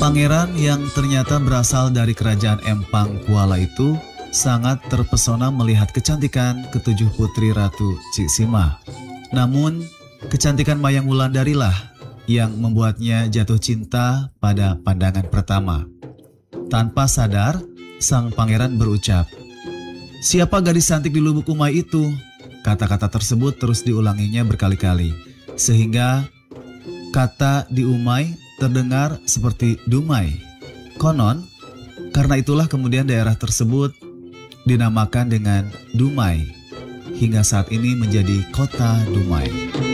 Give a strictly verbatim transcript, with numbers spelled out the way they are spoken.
Pangeran yang ternyata berasal dari kerajaan Empang Kuala itu sangat terpesona melihat kecantikan ketujuh putri Ratu Ciksima. Namun, kecantikan Mayang Wulandari lah yang membuatnya jatuh cinta pada pandangan pertama. Tanpa sadar, sang pangeran berucap, "Siapa gadis cantik di lubuk umai itu?" Kata-kata tersebut terus diulanginya berkali-kali, sehingga kata di umai terdengar seperti dumai. Konon, karena itulah kemudian daerah tersebut dinamakan dengan Dumai. Hingga saat ini menjadi kota Dumai.